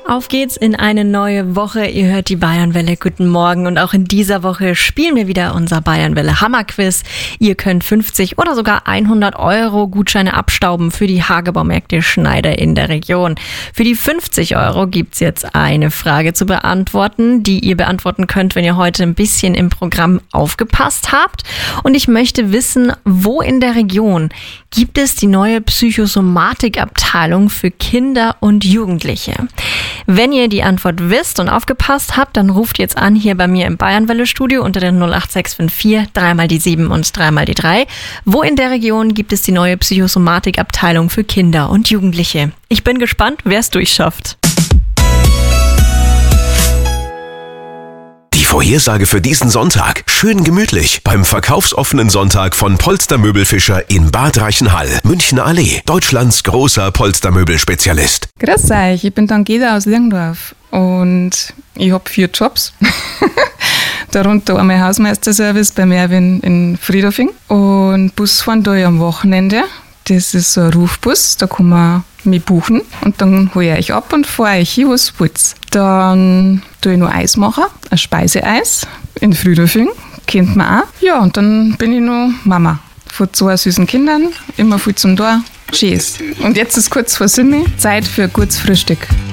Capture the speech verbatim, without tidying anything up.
Auf geht's in eine neue Woche. Ihr hört die Bayernwelle. Guten Morgen. Und auch in dieser Woche spielen wir wieder unser Bayernwelle Hammerquiz. Ihr könnt fünfzig oder sogar hundert Euro Gutscheine abstauben für die Hagebaumärkte Schneider in der Region. Für die fünfzig Euro gibt's jetzt eine Frage zu beantworten, die ihr beantworten könnt, wenn ihr heute ein bisschen im Programm aufgepasst habt. Und ich möchte wissen, wo in der Region gibt es die neue Psychosomatikabteilung für Kinder und Jugendliche? Wenn ihr die Antwort wisst und aufgepasst habt, dann ruft jetzt an hier bei mir im Bayernwelle-Studio unter der null acht sechs fünf vier, dreimal die sieben und dreimal die drei. Wo in der Region gibt es die neue Psychosomatikabteilung für Kinder und Jugendliche? Ich bin gespannt, wer es durchschafft. Die Vorhersage für diesen Sonntag. Schön gemütlich beim verkaufsoffenen Sonntag von Polstermöbelfischer in Bad Reichenhall, Münchner Allee, Deutschlands großer Polstermöbelspezialist. Grüß euch, ich bin Dangeda aus Lirgendorf und ich habe vier Jobs. Darunter einmal Hausmeisterservice bei Merwin in Friedhofing und Busfahren da am Wochenende. Das ist so ein Rufbus, da kann man mich buchen und dann hole ich euch ab und fahre euch hin, was wollt. Dann tue ich noch Eis machen, ein Speiseeis in Friedhofing, kennt man auch. Ja, und dann bin ich noch Mama von zwei süßen Kindern, immer viel zum Tor. Tschüss. Und jetzt ist kurz vor sieben, Zeit für ein kurzes Frühstück.